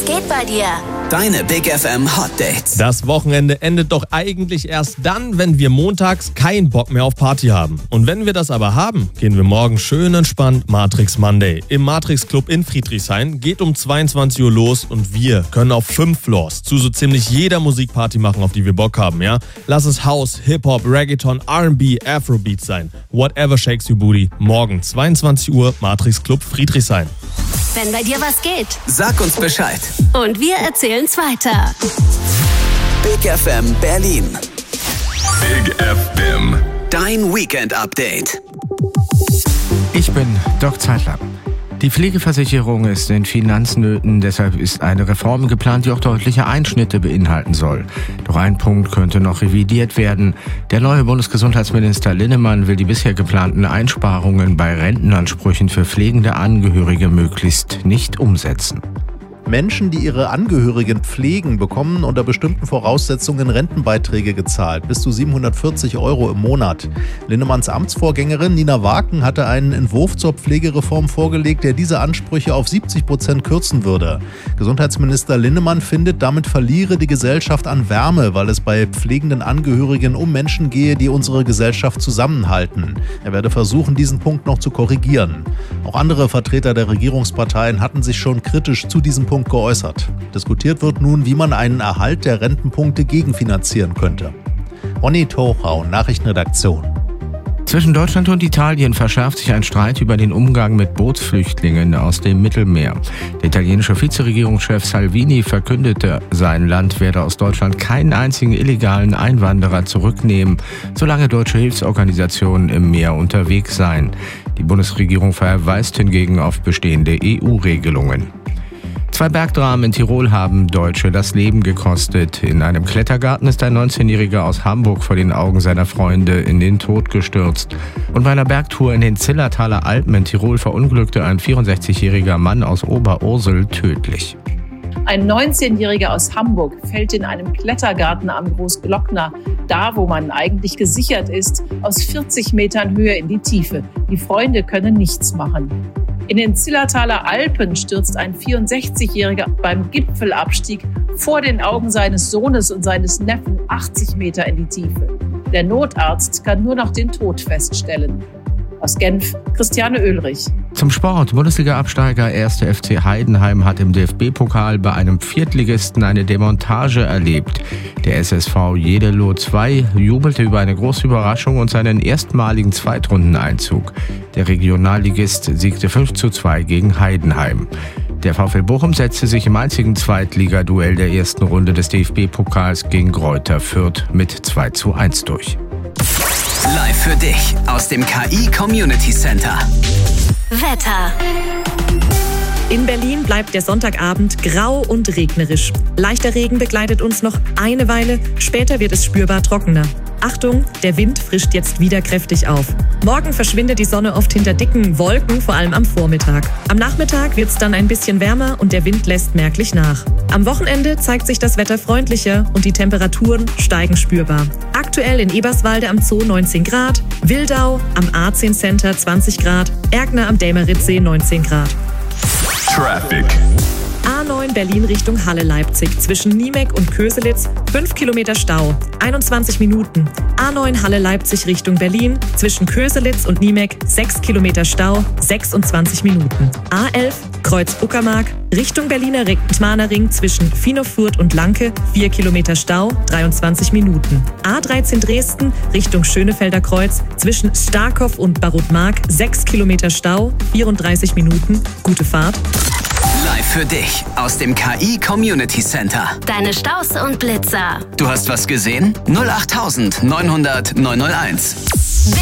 geht bei dir? Deine Big FM Hot Dates. Das Wochenende endet doch eigentlich erst dann, wenn wir montags keinen Bock mehr auf Party haben. Und wenn wir das aber haben, gehen wir morgen schön entspannt Matrix Monday. Im Matrix Club in Friedrichshain geht um 22 Uhr los und wir können auf 5 Floors zu so ziemlich jeder Musikparty machen, auf die wir Bock haben, ja? Lass es House, Hip-Hop, Reggaeton, R&B, Afrobeat sein. Whatever shakes your booty. Morgen 22 Uhr Matrix Club Friedrichshain. Wenn bei dir was geht. Sag uns Bescheid. Und wir erzählen's weiter. Big FM Berlin. Big FM. Dein Weekend-Update. Ich bin Doc Zeitler. Die Pflegeversicherung ist in Finanznöten, deshalb ist eine Reform geplant, die auch deutliche Einschnitte beinhalten soll. Doch ein Punkt könnte noch revidiert werden. Der neue Bundesgesundheitsminister Linnemann will die bisher geplanten Einsparungen bei Rentenansprüchen für pflegende Angehörige möglichst nicht umsetzen. Menschen, die ihre Angehörigen pflegen, bekommen unter bestimmten Voraussetzungen Rentenbeiträge gezahlt, bis zu 740 € im Monat. Linnemanns Amtsvorgängerin Nina Waken hatte einen Entwurf zur Pflegereform vorgelegt, der diese Ansprüche auf 70% kürzen würde. Gesundheitsminister Linnemann findet, damit verliere die Gesellschaft an Wärme, weil es bei pflegenden Angehörigen um Menschen gehe, die unsere Gesellschaft zusammenhalten. Er werde versuchen, diesen Punkt noch zu korrigieren. Auch andere Vertreter der Regierungsparteien hatten sich schon kritisch zu diesem Punkt geäußert. Diskutiert wird nun, wie man einen Erhalt der Rentenpunkte gegenfinanzieren könnte. Ronny Tochau, Nachrichtenredaktion. Zwischen Deutschland und Italien verschärft sich ein Streit über den Umgang mit Bootsflüchtlingen aus dem Mittelmeer. Der italienische Vizeregierungschef Salvini verkündete, sein Land werde aus Deutschland keinen einzigen illegalen Einwanderer zurücknehmen, solange deutsche Hilfsorganisationen im Meer unterwegs seien. Die Bundesregierung verweist hingegen auf bestehende EU-Regelungen. 2 Bergdramen in Tirol haben Deutsche das Leben gekostet. In einem Klettergarten ist ein 19-Jähriger aus Hamburg vor den Augen seiner Freunde in den Tod gestürzt. Und bei einer Bergtour in den Zillertaler Alpen in Tirol verunglückte ein 64-jähriger Mann aus Oberursel tödlich. Ein 19-Jähriger aus Hamburg fällt in einem Klettergarten am Großglockner, da wo man eigentlich gesichert ist, aus 40 Metern Höhe in die Tiefe. Die Freunde können nichts machen. In den Zillertaler Alpen stürzt ein 64-Jähriger beim Gipfelabstieg vor den Augen seines Sohnes und seines Neffen 80 Meter in die Tiefe. Der Notarzt kann nur noch den Tod feststellen. Aus Genf, Christiane Oehlrich. Zum Sport. Bundesliga-Absteiger 1. FC Heidenheim hat im DFB-Pokal bei einem Viertligisten eine Demontage erlebt. Der SSV Jeddelo 2 jubelte über eine große Überraschung und seinen erstmaligen Zweitrundeneinzug. Der Regionalligist siegte 5:2 gegen Heidenheim. Der VfL Bochum setzte sich im einzigen Zweitligaduell der ersten Runde des DFB-Pokals gegen Greuther Fürth mit 2:1 durch. Live für dich aus dem KI Community Center. Wetter. In Berlin bleibt der Sonntagabend grau und regnerisch. Leichter Regen begleitet uns noch eine Weile, später wird es spürbar trockener. Achtung, der Wind frischt jetzt wieder kräftig auf. Morgen verschwindet die Sonne oft hinter dicken Wolken, vor allem am Vormittag. Am Nachmittag wird es dann ein bisschen wärmer und der Wind lässt merklich nach. Am Wochenende zeigt sich das Wetter freundlicher und die Temperaturen steigen spürbar. Aktuell in Eberswalde am Zoo 19 Grad, Wildau am A10 Center 20 Grad, Erkner am Dämeritzsee 19 Grad. Traffic. A9 Berlin Richtung Halle-Leipzig. Zwischen Niemek und Köselitz 5 Kilometer Stau, 21 Minuten. A9 Halle-Leipzig Richtung Berlin. Zwischen Köselitz und Niemek 6 Kilometer Stau, 26 Minuten. A11 Kreuz Uckermark Richtung Berliner Ring zwischen Finofurth und Lanke 4 Kilometer Stau, 23 Minuten. A13 Dresden Richtung Schönefelder Kreuz zwischen Starkopf und Barutmark 6 Kilometer Stau, 34 Minuten. Gute Fahrt. Live für dich aus dem KI Community Center. Deine Staus und Blitzer. Du hast was gesehen? 08900 901.